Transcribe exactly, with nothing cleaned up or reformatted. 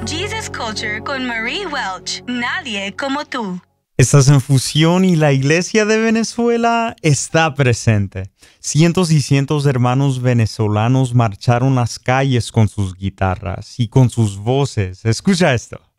Jesus Culture con Marie Welch. Nadie como tú. Estás en Fusión y la Iglesia de Venezuela está presente. Cientos y cientos de hermanos venezolanos marcharon las calles con sus guitarras y con sus voces. Escucha esto.